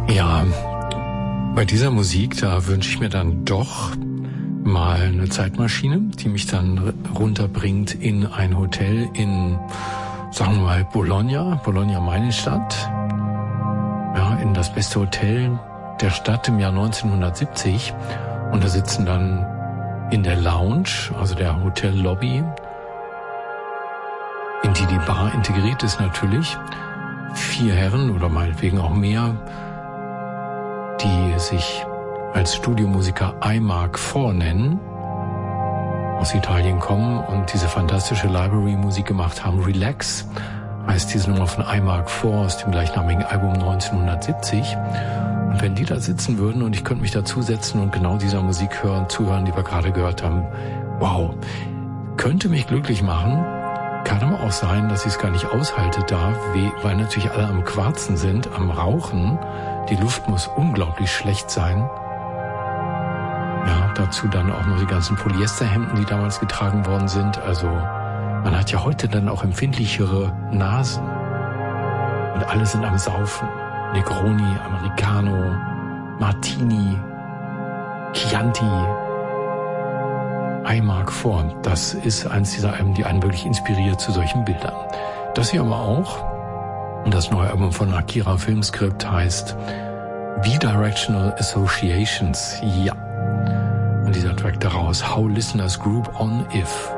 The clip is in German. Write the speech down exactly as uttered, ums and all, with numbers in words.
Ja, bei dieser Musik, da wünsche ich mir dann doch mal eine Zeitmaschine, die mich dann runterbringt in ein Hotel in, sagen wir mal, Bologna, Bologna meine Stadt. Ja, in das beste Hotel der Stadt im Jahr neunzehnhundertsiebzig. Und da sitzen dann in der Lounge, also der Hotellobby, in die die Bar integriert ist natürlich, vier Herren oder meinetwegen auch mehr, die sich als Studiomusiker I Mark vier nennen, aus Italien kommen und diese fantastische Library-Musik gemacht haben. Relax heißt diese Nummer von I Mark vier aus dem gleichnamigen Album neunzehnhundertsiebzig. Und wenn die da sitzen würden und ich könnte mich dazusetzen und genau dieser Musik hören, zuhören, die wir gerade gehört haben, wow, könnte mich glücklich machen. Kann aber auch sein, dass ich es gar nicht aushalte da, weil natürlich alle am Quarzen sind, am Rauchen. Die Luft muss unglaublich schlecht sein. Ja, dazu dann auch noch die ganzen Polyesterhemden, die damals getragen worden sind. Also man hat ja heute dann auch empfindlichere Nasen. Und alle sind am Saufen. Negroni, Americano, Martini, Chianti, I Mark vier. Das ist eins dieser Alben, die einen wirklich inspiriert zu solchen Bildern. Das hier aber auch. Und das neue Album von Akira Filmscript heißt Bidirectional Associations. Ja. Und dieser Track daraus, How Listeners Group on If.